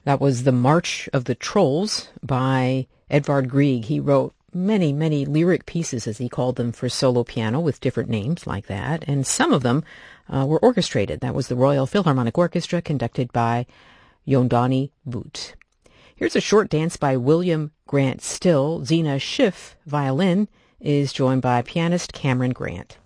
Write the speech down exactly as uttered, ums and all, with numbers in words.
That was The March of the Trolls by Edvard Grieg. He wrote many, many lyric pieces, as he called them, for solo piano with different names like that, and some of them uh, were orchestrated. That was the Royal Philharmonic Orchestra, conducted by Yondani Boot. Here's a short dance by William Grant Still. Zena Schiff, violin, is joined by pianist Cameron Grant.